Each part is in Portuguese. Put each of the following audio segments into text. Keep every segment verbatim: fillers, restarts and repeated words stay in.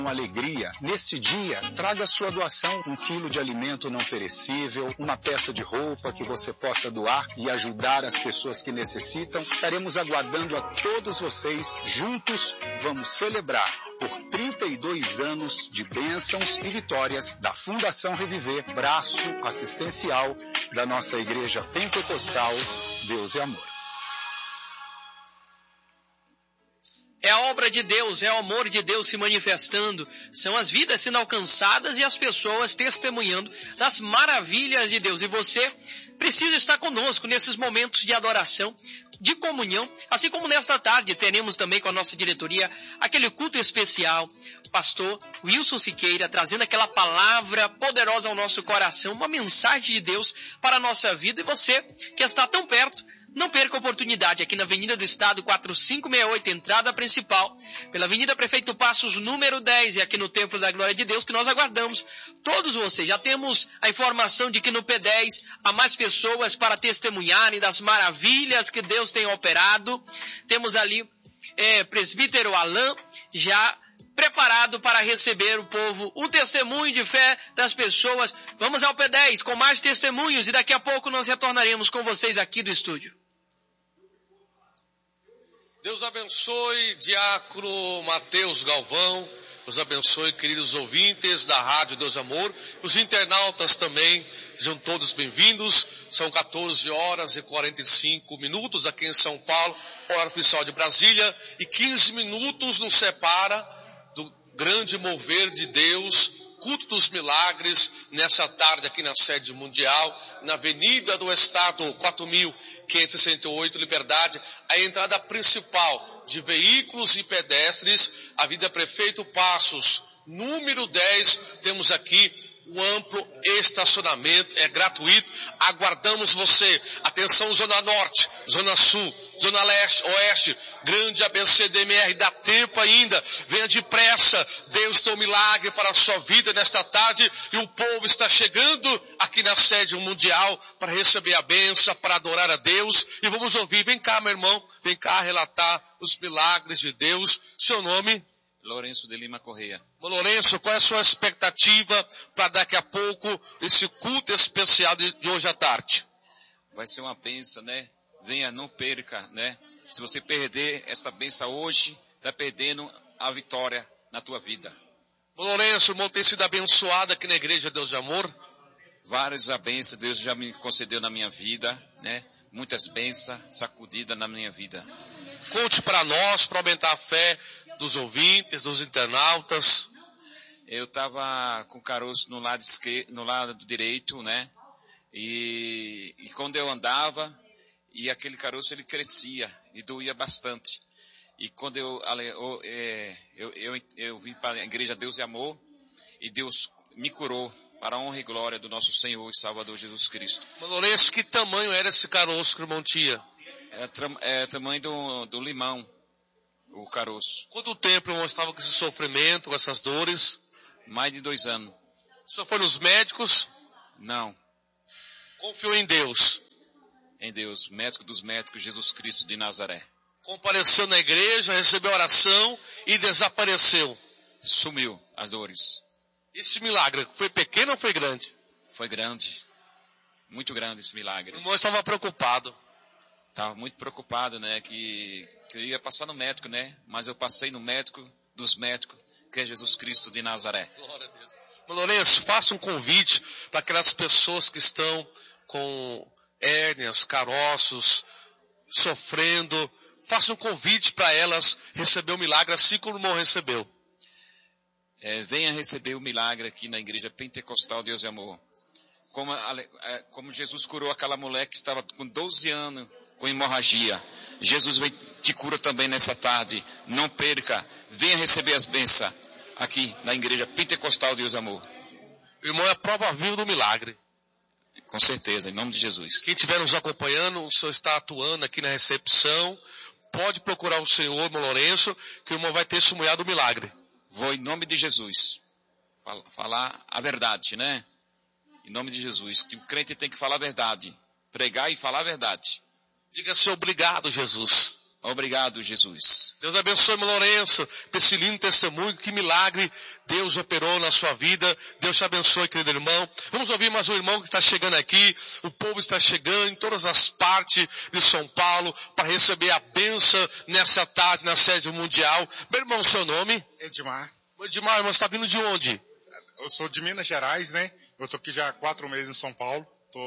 com alegria. Nesse dia, traga sua doação, um quilo de alimento não perecível, uma peça de roupa que você possa doar e ajudar as pessoas que necessitam. Estaremos aguardando a todos vocês. Juntos, vamos celebrar por trinta e dois anos de bênçãos e vitórias da Fundação Reviver, braço assistencial da nossa Igreja Pentecostal Deus é Amor. É a obra de Deus, é o amor de Deus se manifestando, são as vidas sendo alcançadas e as pessoas testemunhando das maravilhas de Deus. E você precisa estar conosco nesses momentos de adoração, de comunhão, assim como nesta tarde teremos também com a nossa diretoria aquele culto especial, pastor Wilson Siqueira, trazendo aquela palavra poderosa ao nosso coração, uma mensagem de Deus para a nossa vida. E você que está tão perto, não perca a oportunidade aqui na Avenida do Estado quatrocentos e sessenta e oito, entrada principal, pela Avenida Prefeito Passos, número dez, e aqui no Templo da Glória de Deus, que nós aguardamos todos vocês. Já temos a informação de que no P dez há mais pessoas para testemunharem das maravilhas que Deus tem operado. Temos ali é, presbítero Alain já preparado para receber o povo, o testemunho de fé das pessoas. Vamos ao P dez com mais testemunhos e daqui a pouco nós retornaremos com vocês aqui do estúdio. Deus abençoe, diácono Mateus Galvão. Deus abençoe, queridos ouvintes da Rádio Deus Amor. Os internautas também, sejam todos bem-vindos. São quatorze horas e quarenta e cinco minutos aqui em São Paulo, hora oficial de Brasília. E quinze minutos nos separa do grande mover de Deus, culto dos milagres, nessa tarde aqui na sede mundial, na Avenida do Estado quatro mil quinhentos e sessenta e oito, Liberdade, a entrada principal de veículos e pedestres, Avenida Prefeito Passos, número dez, temos aqui o amplo estacionamento, é gratuito, aguardamos você. Atenção, Zona Norte, Zona Sul, Zona Leste, Oeste, grande A B C D M R, dá tempo ainda, venha depressa, Deus tem um milagre para a sua vida nesta tarde, e o povo está chegando aqui na sede mundial para receber a bênção, para adorar a Deus, e vamos ouvir. Vem cá, meu irmão, vem cá relatar os milagres de Deus. Seu nome? Lourenço de Lima Correia. Lourenço, qual é a sua expectativa para daqui a pouco esse culto especial de, de hoje à tarde? Vai ser uma bênção, né? Venha, não perca, né? Se você perder esta bênção hoje, está perdendo a vitória na tua vida. Lourenço, o irmão tem sido abençoado aqui na Igreja Deus de Amor? Várias bênçãos Deus já me concedeu na minha vida, né? Muitas bênçãos sacudidas na minha vida. Conte para nós, para aumentar a fé dos ouvintes, dos internautas. Eu estava com o caroço no lado esquerdo, no lado direito, né? E, e quando eu andava, e aquele caroço ele crescia e doía bastante. E quando eu eu, eu, eu, eu vim para a Igreja Deus e Amor, e Deus me curou para a honra e glória do nosso Senhor e Salvador Jesus Cristo. Lourenço, que tamanho era esse caroço que o irmão tinha? Era é, tamanho do, do limão, o caroço. Quanto tempo o irmão estava com esse sofrimento, com essas dores? Mais de dois anos. O senhor foi nos médicos? Não. Confiou em Deus? Em Deus, médico dos médicos, Jesus Cristo de Nazaré. Compareceu na igreja, recebeu oração e desapareceu. Sumiu as dores. Esse milagre foi pequeno ou foi grande? Foi grande. Muito grande esse milagre. O irmão estava preocupado. Estava muito preocupado, né, que, que eu ia passar no médico, né, mas eu passei no médico dos médicos, que é Jesus Cristo de Nazaré. Glória a Deus. Lourenço, faça um convite para aquelas pessoas que estão com hérnias, caroços, sofrendo. Faça um convite para elas receber o milagre assim como o irmão recebeu. É, venha receber o milagre aqui na Igreja Pentecostal Deus e Amor. Como, como Jesus curou aquela mulher que estava com doze anos com hemorragia. Jesus vem, te cura também nessa tarde. Não perca. Venha receber as bênçãos aqui na Igreja Pentecostal Deus e Amor. O irmão é a prova viva do milagre. Com certeza, em nome de Jesus. Quem estiver nos acompanhando, o senhor está atuando aqui na recepção. Pode procurar o senhor, irmão Lourenço, que o irmão vai testemunhar do milagre. Vou em nome de Jesus. Falar a verdade, né? Em nome de Jesus. Que o crente tem que falar a verdade. Pregar e falar a verdade. Diga assim, obrigado, Jesus. Obrigado, Jesus. Deus abençoe, irmão Lourenço, por esse lindo testemunho, que milagre Deus operou na sua vida. Deus te abençoe, querido irmão. Vamos ouvir mais um irmão que está chegando aqui. O povo está chegando em todas as partes de São Paulo para receber a bênção nessa tarde, na sede mundial. Meu irmão, seu nome? Edmar. Edmar, irmão, você está vindo de onde? Eu sou de Minas Gerais, né? Eu estou aqui já há quatro meses em São Paulo.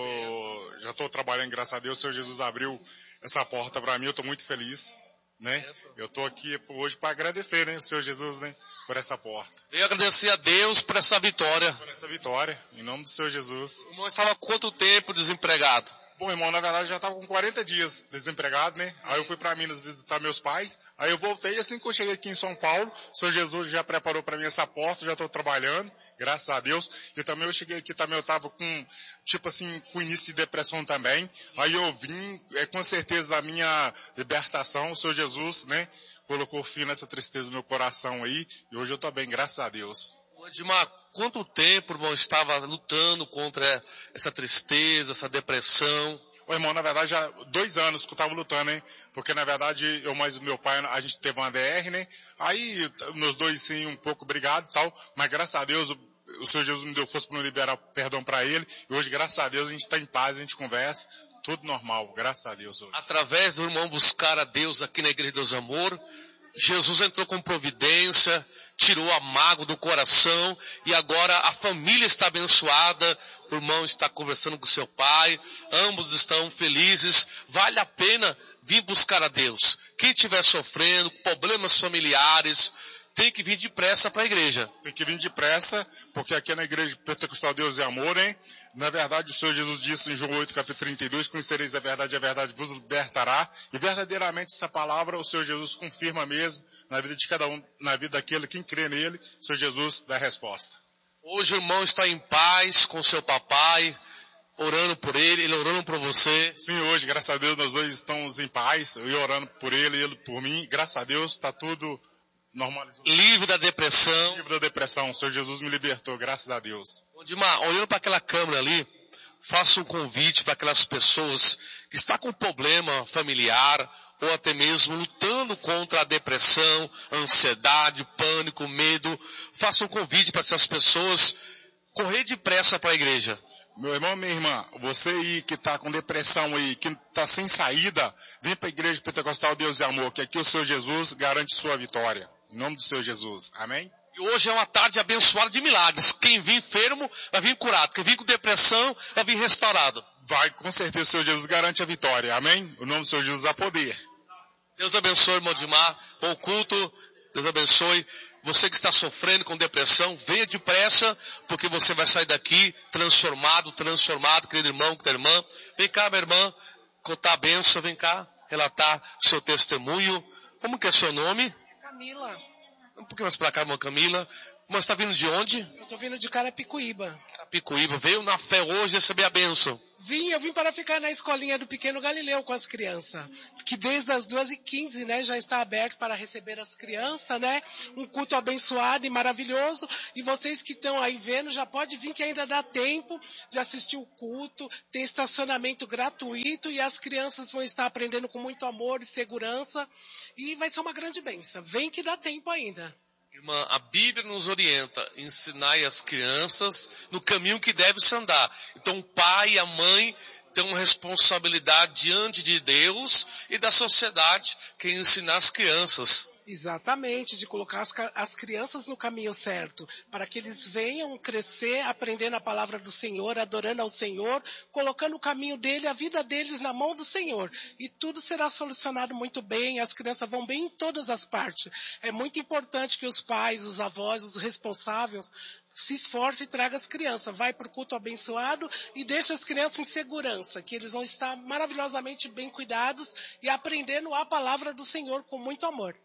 Tô, já estou trabalhando, graças a Deus. O Senhor Jesus abriu essa porta para mim, eu estou muito feliz, né? Eu estou aqui hoje para agradecer, né, o Senhor Jesus, né, por essa porta. Eu agradecer a Deus por essa vitória. Por essa vitória, em nome do Senhor Jesus. O irmão estava há quanto tempo desempregado? Bom, irmão, na verdade eu já estava com quarenta dias desempregado, né? Aí eu fui para Minas visitar meus pais, aí eu voltei, assim que eu cheguei aqui em São Paulo, o Senhor Jesus já preparou para mim essa porta, já estou trabalhando, graças a Deus. E também eu cheguei aqui também, eu estava com, tipo assim, com início de depressão também. Aí eu vim, é, com certeza, da minha libertação, o Senhor Jesus, né, colocou fim nessa tristeza no meu coração aí, e hoje eu estou bem, graças a Deus. Edmar, quanto tempo, irmão, estava lutando contra essa tristeza, essa depressão? Ô, irmão, na verdade, já dois anos que eu estava lutando, hein? Porque, na verdade, eu mais o meu pai, a gente teve uma D R, né? Aí, meus dois, sim, um pouco brigado e tal, mas graças a Deus, o, o Senhor Jesus me deu força para me liberar perdão para ele, e hoje, graças a Deus, a gente está em paz, a gente conversa, tudo normal, graças a Deus. Hoje. Através do irmão buscar a Deus aqui na Igreja de Deus Amor, Jesus entrou com providência, tirou a mágoa do coração e agora a família está abençoada, o irmão está conversando com seu pai, ambos estão felizes. Vale a pena vir buscar a Deus. Quem estiver sofrendo, problemas familiares, tem que vir depressa para a igreja. Tem que vir depressa, porque aqui na Igreja Pentecostal Deus é Amor, hein? Na verdade, o Senhor Jesus disse em João oito, capítulo trinta e dois, conhecereis a verdade, a verdade vos libertará. E verdadeiramente essa palavra o Senhor Jesus confirma mesmo na vida de cada um, na vida daquele que crê nele, o Senhor Jesus dá a resposta. Hoje o irmão está em paz com seu papai, orando por ele, ele orando por você. Sim, hoje, graças a Deus, nós dois estamos em paz, eu orando por ele, ele por mim. Graças a Deus, está tudo normalizado. Livre da depressão. Livre da depressão, o Senhor Jesus me libertou, graças a Deus. Odimar, olhando para aquela câmera ali, faça um convite para aquelas pessoas que estão com problema familiar ou até mesmo lutando contra a depressão, a ansiedade, pânico, medo. Faça um convite para essas pessoas correr depressa para a igreja. Meu irmão, minha irmã, você aí que está com depressão aí, que está sem saída, vem para a Igreja Pentecostal Deus e Amor, que aqui o Senhor Jesus garante sua vitória. Em nome do Senhor Jesus. Amém? E hoje é uma tarde abençoada de milagres. Quem vir enfermo vai vir curado. Quem vir com depressão vai vir restaurado. Vai, com certeza o Senhor Jesus garante a vitória. Amém? O nome do Senhor Jesus há poder. Deus abençoe, irmão Odimar. Bom culto. Deus abençoe. Você que está sofrendo com depressão, venha depressa, porque você vai sair daqui transformado, transformado, querido irmão, querida irmã. Vem cá, minha irmã, contar a bênção, vem cá, relatar o seu testemunho. Como que é seu nome? Camila. Um pouquinho mais para cá, irmã Camila. Mas está vindo de onde? Eu estou vindo de Carapicuíba. Carapicuíba. Veio na fé hoje receber a bênção. Vim, eu vim para ficar na escolinha do Pequeno Galileu com as crianças. Que desde as duas e quinze, né, já está aberto para receber as crianças, né? Um culto abençoado e maravilhoso. E vocês que estão aí vendo, já pode vir que ainda dá tempo de assistir o culto. Tem estacionamento gratuito e as crianças vão estar aprendendo com muito amor e segurança. E vai ser uma grande bênção. Vem que dá tempo ainda. Irmã, a Bíblia nos orienta, ensinai as crianças no caminho que deve se andar. Então o pai e a mãe têm uma responsabilidade diante de Deus e da sociedade, que é ensinar as crianças. Exatamente, de colocar as, as crianças no caminho certo, para que eles venham crescer, aprendendo a palavra do Senhor, adorando ao Senhor, colocando o caminho dele, a vida deles na mão do Senhor. E tudo será solucionado muito bem, as crianças vão bem em todas as partes. É muito importante que os pais, os avós, os responsáveis se esforcem e tragam as crianças. Vai para o culto abençoado e deixa as crianças em segurança, que eles vão estar maravilhosamente bem cuidados e aprendendo a palavra do Senhor com muito amor.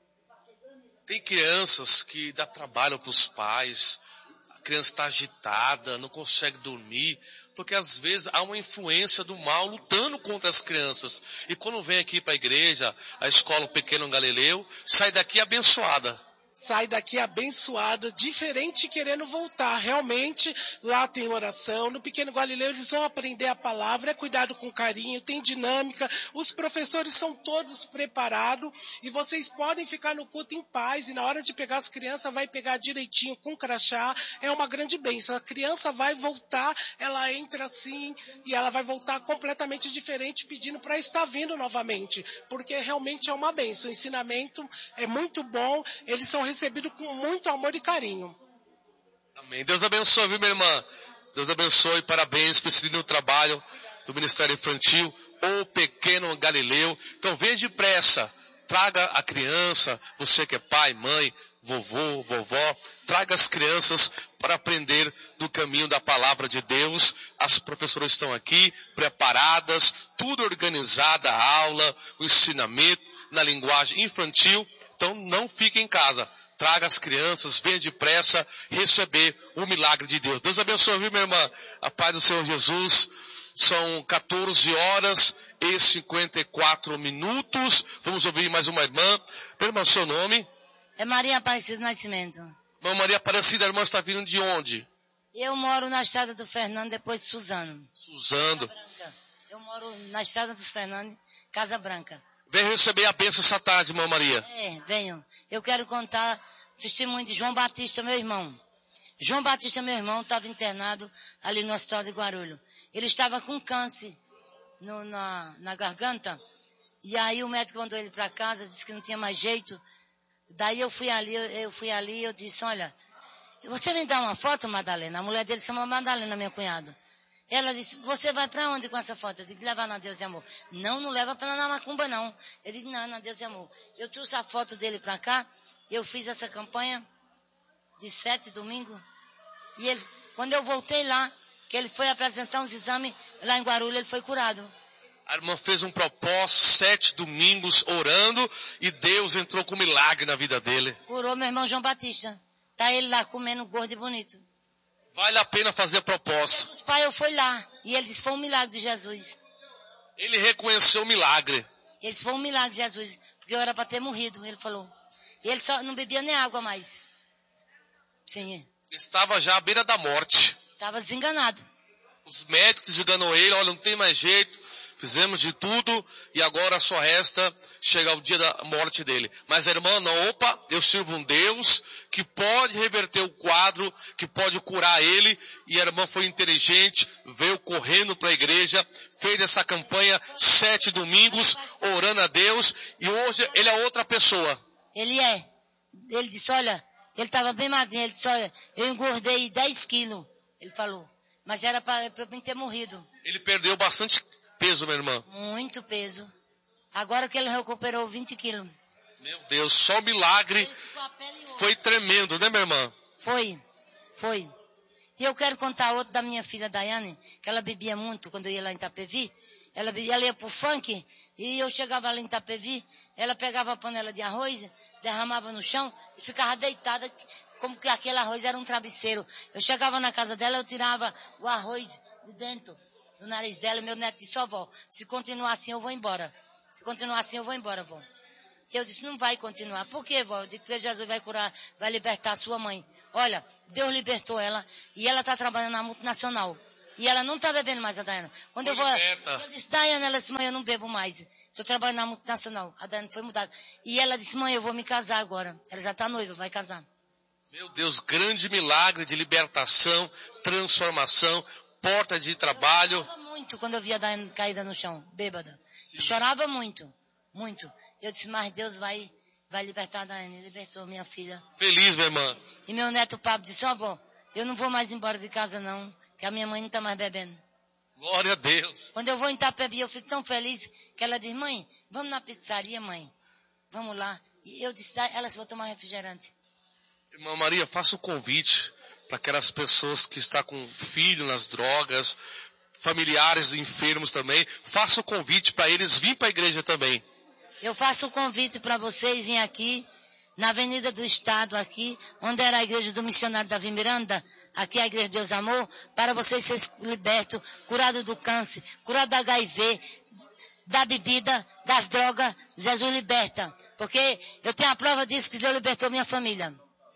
Tem crianças que dá trabalho para os pais, a criança está agitada, não consegue dormir, porque às vezes há uma influência do mal lutando contra as crianças. E quando vem aqui para a igreja, a escola Pequeno Galileu, sai daqui abençoada. sai daqui abençoada, diferente, querendo voltar. Realmente, lá tem oração. No Pequeno Galileu eles vão aprender a palavra, é cuidado com carinho, tem dinâmica. Os professores são todos preparados e vocês podem ficar no culto em paz. E na hora de pegar as crianças, vai pegar direitinho com crachá. É uma grande bênção. A criança vai voltar, ela entra assim e ela vai voltar completamente diferente, pedindo para estar vindo novamente. Porque realmente é uma bênção. O ensinamento é muito bom. Eles são recebidos com muito amor e carinho. Amém. Deus abençoe, viu, minha irmã? Deus abençoe, parabéns por esse lindo trabalho do Ministério Infantil, O Pequeno Galileu. Então, venha depressa, traga a criança, você que é pai, mãe, vovô, vovó, traga as crianças para aprender do caminho da palavra de Deus. As professoras estão aqui, preparadas, tudo organizada, a aula, o ensinamento na linguagem infantil. Então, não fique em casa. Traga as crianças, venha depressa receber o milagre de Deus. Deus abençoe, viu, minha irmã? A paz do Senhor Jesus. São quatorze horas e cinquenta e quatro minutos. Vamos ouvir mais uma irmã. Minha irmã, seu nome? É Maria Aparecida do Nascimento. Irmã Maria Aparecida, a irmã está vindo de onde? Eu moro na estrada do Fernando, depois de Suzano. Suzano. Eu moro na estrada do Fernando, Casa Branca. Vem receber a bênção essa tarde, irmã Maria. É, venho. Eu quero contar o testemunho de João Batista, meu irmão. João Batista, meu irmão, estava internado ali no hospital de Guarulhos. Ele estava com câncer no, na, na garganta. E aí o médico mandou ele para casa, disse que não tinha mais jeito. Daí eu fui ali, eu, eu fui ali e eu disse, olha, você me dá uma foto, Madalena? A mulher dele se chama Madalena, minha cunhada. Ela disse, você vai para onde com essa foto? Eu disse, levar na Deus e Amor. Não, não leva para na Macumba, não. Eu disse, não, na Deus e Amor. Eu trouxe a foto dele para cá, eu fiz essa campanha de sete domingos. E ele, quando eu voltei lá, que ele foi apresentar uns exames lá em Guarulhos, ele foi curado. A irmã fez um propósito, sete domingos orando, e Deus entrou com milagre na vida dele. Curou meu irmão João Batista. Tá ele lá comendo gordo e bonito. Vale a pena fazer propósito. Jesus Pai, eu fui lá. E ele disse, foi um milagre de Jesus. Ele reconheceu o milagre. Ele disse, foi um milagre de Jesus. Porque eu era para ter morrido, ele falou. E ele só não bebia nem água mais. Sim. Estava já à beira da morte. Estava desenganado. Os médicos desenganou ele, olha, não tem mais jeito. Fizemos de tudo e agora só resta chegar o dia da morte dele. Mas a irmã, não, opa, eu sirvo um Deus que pode reverter o quadro, que pode curar ele. E a irmã foi inteligente, veio correndo para a igreja, fez essa campanha sete domingos, orando a Deus. E hoje ele é outra pessoa. Ele é. Ele disse, olha, ele estava bem magrinho. Ele disse, olha, eu engordei dez quilos. Ele falou, mas era para eu ter morrido. Ele perdeu bastante peso, minha irmã. Muito peso. Agora que ele recuperou vinte quilos. Meu Deus, só milagre. Foi tremendo, né, minha irmã? Foi, foi. E eu quero contar outro da minha filha Daiane, que ela bebia muito quando eu ia lá em Itapevi. Ela, bebia, ela ia pro funk, e eu chegava lá em Itapevi, ela pegava a panela de arroz, derramava no chão e ficava deitada, como que aquele arroz era um travesseiro. Eu chegava na casa dela, eu tirava o arroz de dentro do nariz dela, e meu neto disse, ó, vó, se continuar assim eu vou embora. Se continuar assim eu vou embora, vó. E eu disse, não vai continuar. Por quê, vó? Eu disse, porque Jesus vai curar, vai libertar a sua mãe. Olha, Deus libertou ela, e ela está trabalhando na multinacional. E ela não está bebendo mais, a Daiane. Quando eu vou, eu disse, Daiane, ela disse, mãe, eu não bebo mais. Estou trabalhando na multinacional. A Daiane foi mudada. E ela disse, mãe, eu vou me casar agora. Ela já está noiva, vai casar. Meu Deus, grande milagre de libertação, transformação, porta de trabalho. Eu chorava muito quando eu via a Daiane caída no chão, bêbada. Eu chorava muito, muito. Eu disse, mas Deus vai, vai libertar a Daiane. Libertou minha filha. Feliz, minha irmã. E meu neto Pablo disse, ó, avó, eu não vou mais embora de casa, não. Que a minha mãe não está mais bebendo. Glória a Deus. Quando eu vou em Itapevi, eu fico tão feliz que ela diz, mãe, vamos na pizzaria, mãe. Vamos lá. E eu disse, ela se vai tomar refrigerante. Irmã Maria, faça o convite para aquelas pessoas que estão com filho nas drogas, familiares enfermos também. Faça o convite para eles virem para a igreja também. Eu faço o convite para vocês virem aqui, na Avenida do Estado, aqui, onde era a igreja do missionário Davi Miranda, aqui é a igreja de Deus Amor, para vocês serem libertos, curados do câncer, curados do H I V, da bebida, das drogas, Jesus liberta. Porque eu tenho a prova disso que Deus libertou minha família.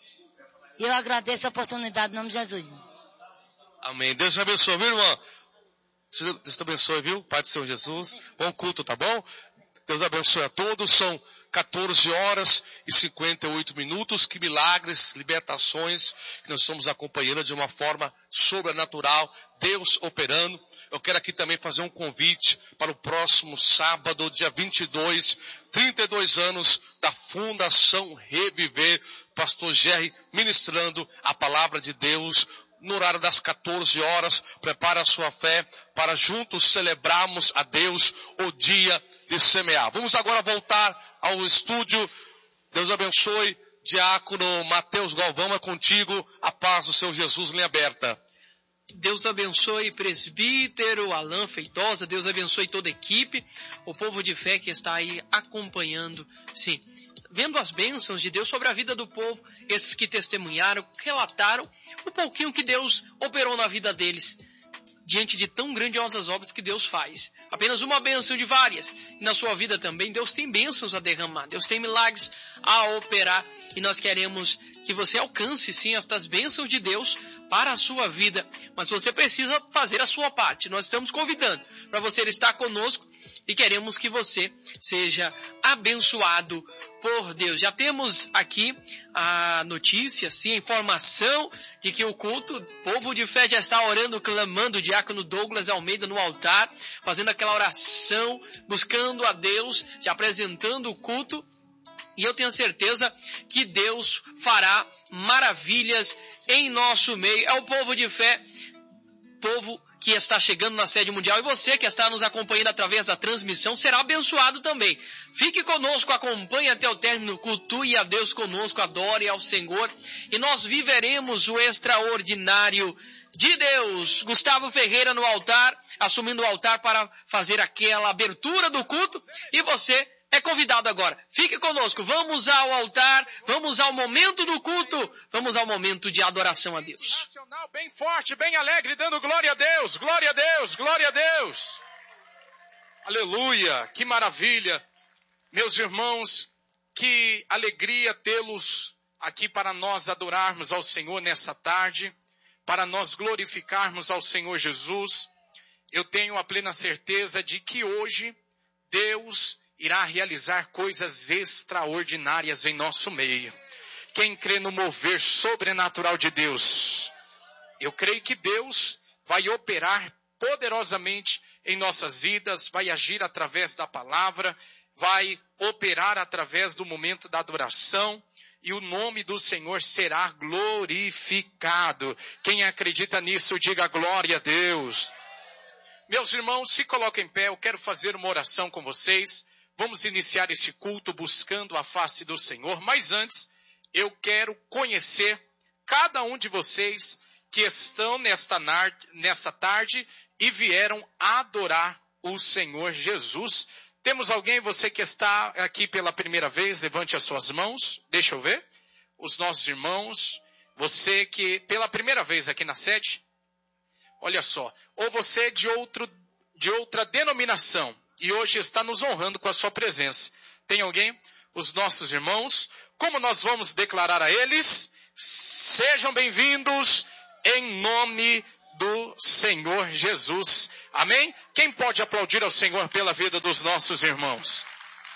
E eu agradeço a oportunidade em nome de Jesus. Amém. Deus te abençoe, viu, irmã? Deus te abençoe, viu? Pai do Senhor Jesus. Bom culto, tá bom? Deus abençoe a todos. São quatorze horas e cinquenta e oito minutos. Que milagres, libertações que nós estamos acompanhando de uma forma sobrenatural. Deus operando. Eu quero aqui também fazer um convite para o próximo sábado, dia vinte e dois, trinta e dois anos da Fundação Reviver. Pastor Jerry ministrando a palavra de Deus no horário das quatorze horas. Prepara a sua fé para juntos celebrarmos a Deus o dia de semear. Vamos agora voltar ao estúdio. Deus abençoe. Diácono Mateus Galvão, é contigo. A paz do Senhor Jesus, linha aberta. Deus abençoe presbítero Alain Feitosa, Deus abençoe toda a equipe, o povo de fé que está aí acompanhando, sim, vendo as bênçãos de Deus sobre a vida do povo, esses que testemunharam, relataram um pouquinho que Deus operou na vida deles, diante de tão grandiosas obras que Deus faz. Apenas uma bênção de várias. E na sua vida também, Deus tem bênçãos a derramar, Deus tem milagres a operar, e nós queremos que você alcance, sim, estas bênçãos de Deus para a sua vida, mas você precisa fazer a sua parte. Nós estamos convidando para você estar conosco e queremos que você seja abençoado por Deus. Já temos aqui a notícia, sim, a informação de que o culto, o povo de fé já está orando, clamando, o diácono Douglas Almeida no altar, fazendo aquela oração, buscando a Deus, já apresentando o culto. E eu tenho certeza que Deus fará maravilhas em nosso meio. É o povo de fé, povo que está chegando na sede mundial. E você que está nos acompanhando através da transmissão será abençoado também. Fique conosco, acompanhe até o término, cultue a Deus conosco, adore ao Senhor. E nós viveremos o extraordinário de Deus. Gustavo Ferreira no altar, assumindo o altar para fazer aquela abertura do culto. E você é convidado agora. Fique conosco. Vamos ao altar. Vamos ao momento do culto. Vamos ao momento de adoração a Deus. Nacional bem forte, bem alegre, dando glória a Deus. Glória a Deus, glória a Deus. Aleluia, que maravilha. Meus irmãos, que alegria tê-los aqui para nós adorarmos ao Senhor nessa tarde, para nós glorificarmos ao Senhor Jesus. Eu tenho a plena certeza de que hoje Deus irá realizar coisas extraordinárias em nosso meio. Quem crê no mover sobrenatural de Deus? Eu creio que Deus vai operar poderosamente em nossas vidas, vai agir através da palavra, vai operar através do momento da adoração, e o nome do Senhor será glorificado. Quem acredita nisso, diga glória a Deus. Meus irmãos, se coloquem em pé, eu quero fazer uma oração com vocês. Vamos iniciar esse culto buscando a face do Senhor, mas antes eu quero conhecer cada um de vocês que estão nesta, nessa tarde e vieram adorar o Senhor Jesus. Temos alguém, você que está aqui pela primeira vez, levante as suas mãos, deixa eu ver. Os nossos irmãos, você que pela primeira vez aqui na sede, olha só, ou você de, outro, de outra denominação, e hoje está nos honrando com a sua presença. Tem alguém? Os nossos irmãos. Como nós vamos declarar a eles? Sejam bem-vindos em nome do Senhor Jesus. Amém? Quem pode aplaudir ao Senhor pela vida dos nossos irmãos?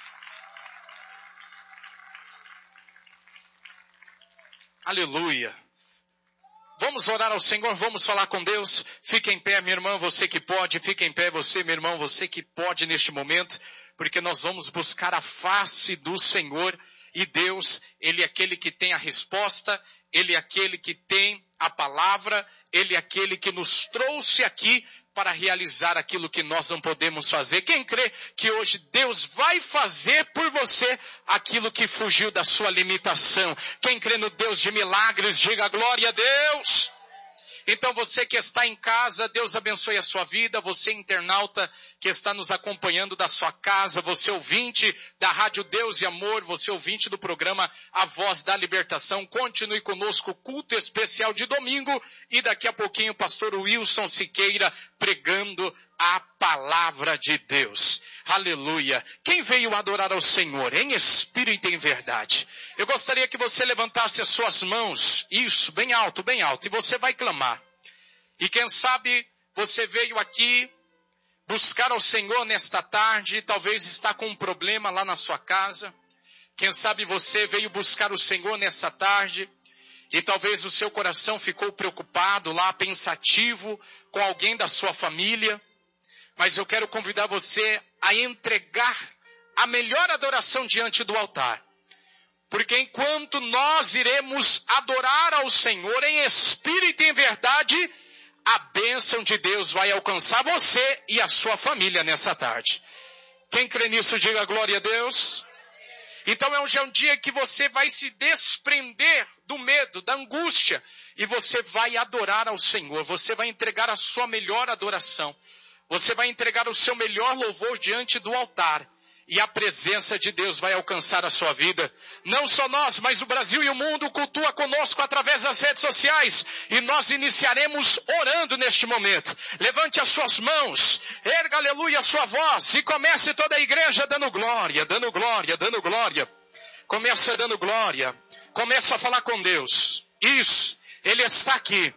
Aleluia. Vamos orar ao Senhor, vamos falar com Deus. Fique em pé, minha irmã, você que pode. Fique em pé, você, meu irmão, você que pode neste momento. Porque nós vamos buscar a face do Senhor. E Deus, Ele é aquele que tem a resposta. Ele é aquele que tem a palavra. Ele é aquele que nos trouxe aqui para realizar aquilo que nós não podemos fazer. Quem crê que hoje Deus vai fazer por você aquilo que fugiu da sua limitação? Quem crê no Deus de milagres, diga glória a Deus. Então você que está em casa, Deus abençoe a sua vida. Você internauta que está nos acompanhando da sua casa, você ouvinte da Rádio Deus e Amor, você ouvinte do programa A Voz da Libertação, continue conosco, culto especial de domingo, e daqui a pouquinho o pastor Wilson Siqueira pregando a palavra de Deus. Aleluia. Quem veio adorar ao Senhor em espírito e em verdade? Eu gostaria que você levantasse as suas mãos, isso, bem alto, bem alto, e você vai clamar. E quem sabe você veio aqui buscar ao Senhor nesta tarde, talvez está com um problema lá na sua casa. Quem sabe você veio buscar o Senhor nessa tarde e talvez o seu coração ficou preocupado lá, pensativo com alguém da sua família. Mas eu quero convidar você a entregar a melhor adoração diante do altar. Porque enquanto nós iremos adorar ao Senhor em espírito e em verdade, a bênção de Deus vai alcançar você e a sua família nessa tarde. Quem crê nisso, diga glória a Deus. Então é hoje é um dia que você vai se desprender do medo, da angústia, e você vai adorar ao Senhor. Você vai entregar a sua melhor adoração. Você vai entregar o seu melhor louvor diante do altar. E a presença de Deus vai alcançar a sua vida. Não só nós, mas o Brasil e o mundo cultua conosco através das redes sociais. E nós iniciaremos orando neste momento. Levante as suas mãos, erga, aleluia, a sua voz. E comece toda a igreja dando glória, dando glória, dando glória. Comece dando glória. Comece a falar com Deus. Isso, Ele está aqui.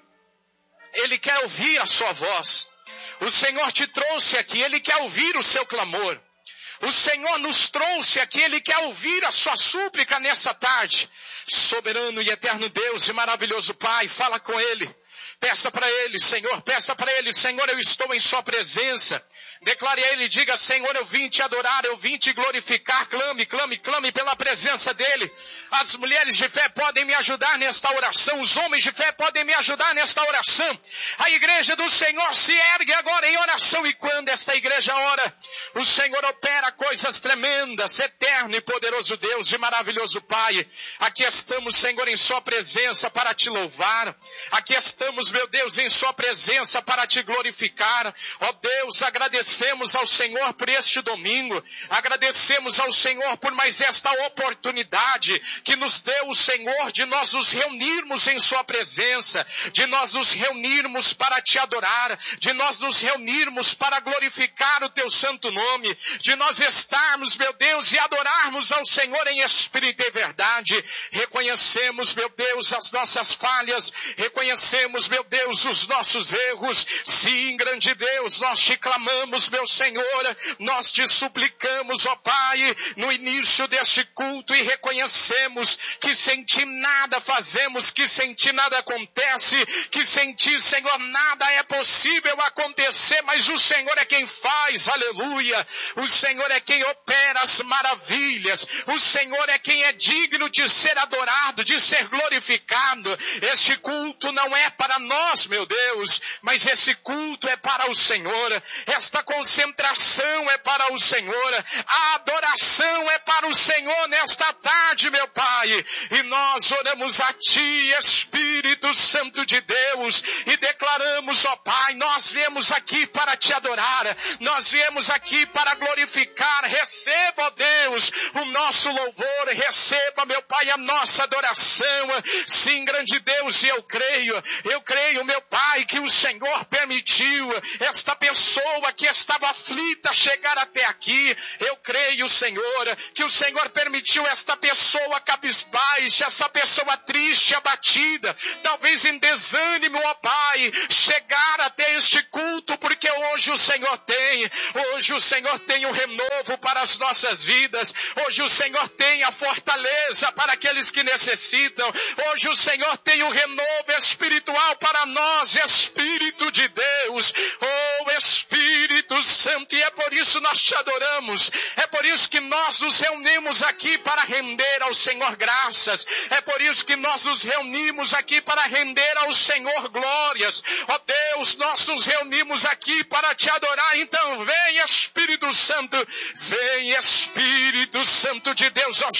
Ele quer ouvir a sua voz. O Senhor te trouxe aqui, Ele quer ouvir o seu clamor. O Senhor nos trouxe aqui, Ele quer ouvir a sua súplica nessa tarde. Soberano e eterno Deus e maravilhoso Pai, fala com Ele. Peça para Ele, Senhor, peça para Ele, Senhor, eu estou em sua presença. Declare a Ele, diga, Senhor, eu vim te adorar, eu vim te glorificar. Clame, clame, clame pela presença dEle. As mulheres de fé podem me ajudar nesta oração, os homens de fé podem me ajudar nesta oração. A igreja do Senhor se ergue agora em oração, e quando esta igreja ora, o Senhor opera coisas tremendas. Eterno e poderoso Deus e maravilhoso Pai, aqui estamos, Senhor, em sua presença para te louvar. Aqui estamos, meu Deus, em sua presença para te glorificar. Ó Deus, agradecemos ao Senhor por este domingo. Agradecemos ao Senhor por mais esta oportunidade que nos deu o Senhor de nós nos reunirmos em sua presença, de nós nos reunirmos para te adorar, de nós nos reunirmos para glorificar o teu santo nome, de nós estarmos, meu Deus, e adorarmos ao Senhor em espírito e verdade. Reconhecemos, meu Deus, as nossas falhas, reconhecemos, meu Deus, os nossos erros. Sim, grande Deus, nós te clamamos, meu Senhor, nós te suplicamos, ó Pai, no início deste culto, e reconhecemos que sem ti nada fazemos, que sem ti nada acontece, que sem ti, Senhor, nada é possível acontecer, mas o Senhor é quem faz, aleluia. O Senhor é quem opera as maravilhas. O Senhor é quem é digno de ser adorado, de ser glorificado. Este culto não é para nós, meu Deus, mas esse culto é para o Senhor. Esta concentração é para o Senhor. A adoração é para o Senhor nesta tarde, meu Pai. E nós oramos a Ti, Espírito Santo de Deus, e declaramos, ó Pai, nós viemos aqui para Te adorar. Nós viemos aqui para glorificar. Receba, ó Deus, o nosso louvor. Receba, meu Pai, a nossa adoração. Sim, grande Deus, e eu creio, eu creio, meu Pai, que o Senhor permitiu esta pessoa que estava aflita chegar até aqui. Eu creio, Senhor, que o Senhor permitiu esta pessoa cabisbaixa, essa pessoa triste, abatida, talvez em desânimo, ó Pai, chegar até este culto, porque hoje o Senhor tem, hoje o Senhor tem um renovo para as nossas vidas. Hoje o Senhor tem a fortaleza para aqueles que necessitam. Hoje o Senhor tem um renovo espiritual para nós, Espírito de Deus, oh Espírito Santo, e é por isso nós te adoramos. É por isso que nós nos reunimos aqui para render ao Senhor graças. É por isso que nós nos reunimos aqui para render ao Senhor glórias. Ó Deus, nós nos reunimos aqui para te adorar. Então vem, Espírito Santo, vem, Espírito Santo de Deus, ó